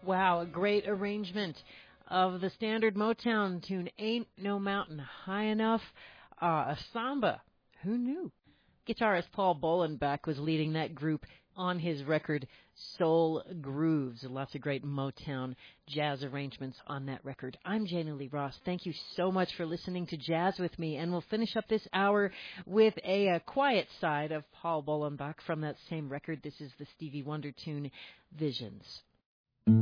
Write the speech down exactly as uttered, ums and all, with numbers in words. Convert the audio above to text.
Wow, a great arrangement of the standard Motown tune, Ain't No Mountain High Enough, uh, a samba. Who knew? Guitarist Paul Bolenbach was leading that group on his record Soul Grooves. Lots of great Motown jazz arrangements on that record. I'm Jana Lee Ross. Thank you so much for listening to Jazz with me, and we'll finish up this hour with a, a quiet side of Paul Bolenbach from that same record. This is the Stevie Wonder tune, Visions.